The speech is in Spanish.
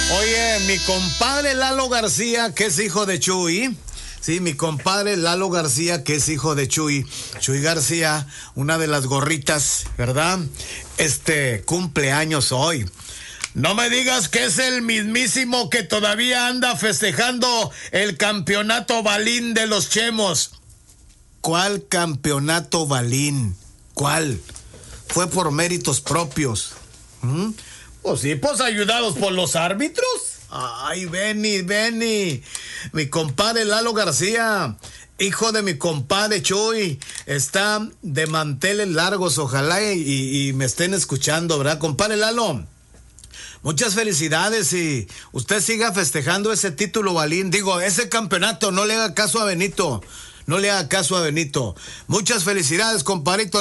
Oye, mi compadre Lalo García, que es hijo de Chuy. Sí, mi compadre Lalo García, que es hijo de Chuy. Chuy García, una de las gorritas, ¿verdad? Cumpleaños hoy. No me digas que es el mismísimo que todavía anda festejando el campeonato Balín de los Chemos. ¿Cuál campeonato Balín? ¿Cuál? Fue por méritos propios. Pues sí, pues ayudados por los árbitros. Ay, Benny. Mi compadre Lalo García, hijo de mi compadre Chuy, está de manteles largos. Ojalá y me estén escuchando, ¿verdad, compadre Lalo? Muchas felicidades y usted siga festejando ese título Balín. Digo, ese campeonato, no le haga caso a Benito. No le haga caso a Benito. Muchas felicidades, compadrito.